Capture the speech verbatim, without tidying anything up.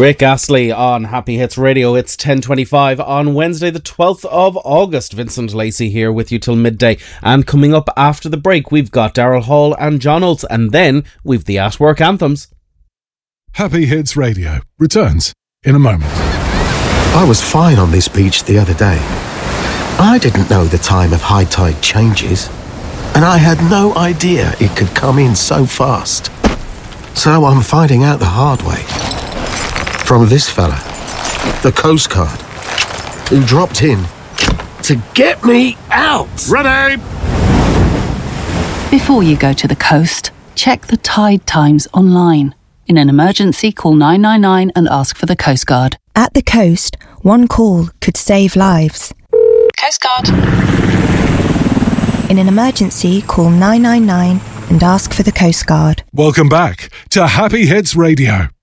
Rick Astley on Happy Hits Radio. It's ten twenty-five on Wednesday the twelfth of August. Vincent Lacey here with you till midday. And coming up after the break, we've got Daryl Hall and John Olds. And then we've the At Work Anthems. Happy Hits Radio returns in a moment. I was fine on this beach the other day. I didn't know the time of high tide changes. And I had no idea it could come in so fast. So I'm finding out the hard way. From this fella, the Coast Guard, who dropped in to get me out. Ready! Before you go to the coast, check the tide times online. In an emergency, call nine nine nine and ask for the Coast Guard. At the coast, one call could save lives. Coast Guard. In an emergency, call nine nine nine and ask for the Coast Guard. Welcome back to Happy Hits Radio.